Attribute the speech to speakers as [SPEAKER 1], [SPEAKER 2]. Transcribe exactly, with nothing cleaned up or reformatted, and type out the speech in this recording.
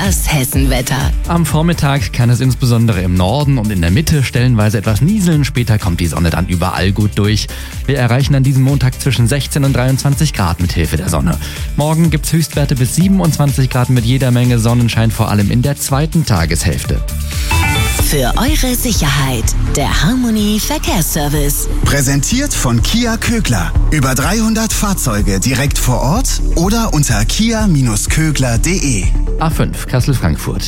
[SPEAKER 1] Das Hessenwetter.
[SPEAKER 2] Am Vormittag kann es insbesondere im Norden und in der Mitte stellenweise etwas nieseln. Später kommt die Sonne dann überall gut durch. Wir erreichen an diesem Montag zwischen sechzehn und dreiundzwanzig Grad mit Hilfe der Sonne. Morgen gibt's Höchstwerte bis siebenundzwanzig Grad mit jeder Menge Sonnenschein, vor allem in der zweiten Tageshälfte.
[SPEAKER 1] Für eure Sicherheit, der Harmony Verkehrsservice.
[SPEAKER 3] Präsentiert von Kia Kögler. Über dreihundert Fahrzeuge direkt vor Ort oder unter kia Bindestrich kögler punkt de.
[SPEAKER 2] A fünf Kassel-Frankfurt.